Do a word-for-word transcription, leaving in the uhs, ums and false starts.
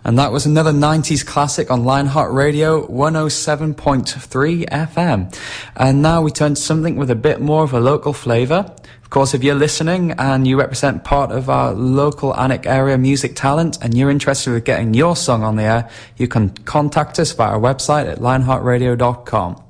And that was another nineties classic on Lionheart Radio one oh seven point three F M. And now we turn to something with a bit more of a local flavour. Of course, if you're listening and you represent part of our local Alnwick area music talent and you're interested in getting your song on the air, you can contact us via our website at lionheart radio dot com.